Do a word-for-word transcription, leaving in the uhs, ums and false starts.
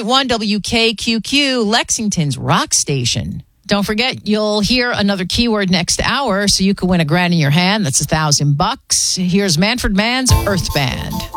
point one W K Q Q, Lexington's rock station. Don't forget, you'll hear another keyword next hour, so you can win a grand in your hand. That's a thousand bucks. Here's Manfred Mann's Earth Band.